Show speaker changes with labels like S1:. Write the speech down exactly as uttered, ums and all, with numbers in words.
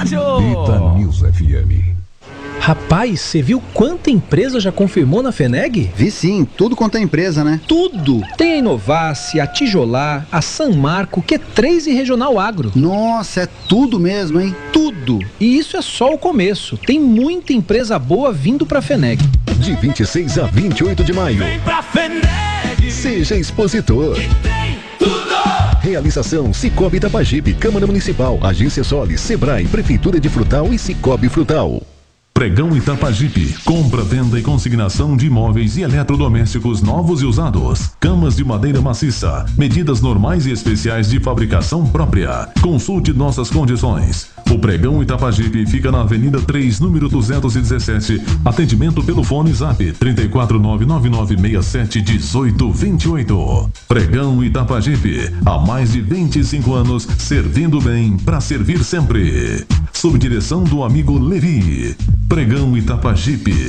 S1: rádio.
S2: Ita News F M.
S3: Rapaz, você viu quanta empresa já confirmou na FENEG?
S4: Vi sim, tudo quanto é empresa, né?
S3: Tudo! Tem a Inovace, a Tijolar, a San Marco, Q três e Regional Agro.
S4: Nossa, é tudo mesmo, hein?
S3: Tudo! E isso é só o começo. Tem muita empresa boa vindo pra FENEG.
S2: De vinte e seis a vinte e oito de maio.
S1: Vem pra FENEG.
S2: Seja expositor.
S1: Tem tudo.
S2: Realização Cicobi Itapajipe, Câmara Municipal, Agência Soli, Sebrae, Prefeitura de Frutal e Cicobi Frutal.
S5: Pregão Itapajipe, compra, venda e consignação de imóveis e eletrodomésticos novos e usados. Camas de madeira maciça, medidas normais e especiais de fabricação própria. Consulte nossas condições. O Pregão Itapajipe fica na Avenida três, número duzentos e dezessete. Atendimento pelo fone Zap três quatro nove nove nove seis sete um oito dois oito. Pregão Itapajipe, há mais de vinte e cinco anos, servindo bem para servir sempre. Sob direção do amigo Levi. Pregão Itapajipe.